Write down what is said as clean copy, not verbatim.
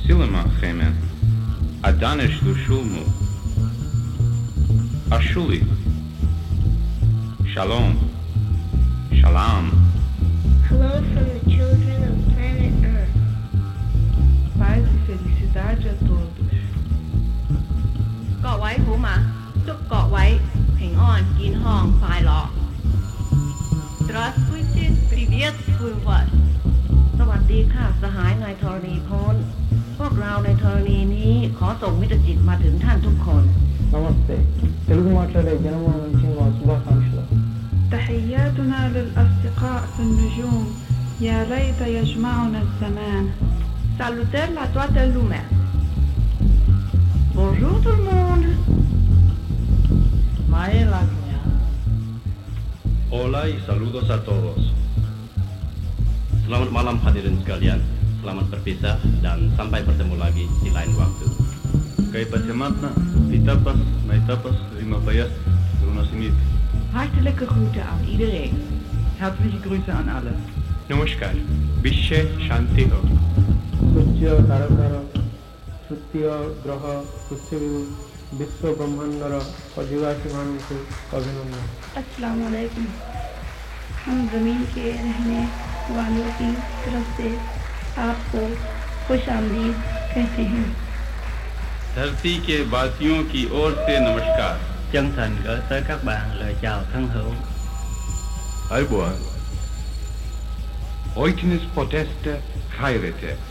Silima Chemen, Adanish Lushulmu, Ashuli, Shalom, Shalom. Hello from the children of planet Earth. Paz e felicidade a todos. 各位好嘛，祝各位平安、健康、快樂。Здравствуйте, приветствую вас. สวัสดีค่ะสหายในธรณีพ้นพวกเราในธรณีนี้ขอส่งมิตรจิตมาถึงท่านทุกคน నమస్తే తెలుగు మాట్లాడే జనమం నుంచి మా శుభాకాంక్షలు تحياتنا للأصدقاء في النجوم يا ليت يجمعنا الزمان. Salutări la toată lumea. Bonjour tout le monde. మాయేలాజ్ఞ Hola y saludos a todos. Selamat malam hadirin sekalian. Selamat berpisah dan sampai bertemu lagi di lain waktu. Kay pasyamatna, etapas, na etapas, rimapayas, runasimit. Hartelijke groeten aan iedereen. Herzliche Grüße an alle. Namaskar, Bishe Shanti Ho. সূর্য তারকার তৃতীয় গ্রহ পৃথিবী বিশ্ব ব্রহ্মাণ্ডର ଅଧିବାସୀମାନଙ୍କୁ ଅଭିନନ୍ଦନ। अस्सलाम वालेकुम। हम ज़मीन के रहने वालों की तरफ से आपको खुश आमदीद कहते हैं। धरती के वासियों की ओर से नमस्कार। Chân thành gửi tới các bạn lời chào thân hữu. Ayboan. Oiknis poteste chairete.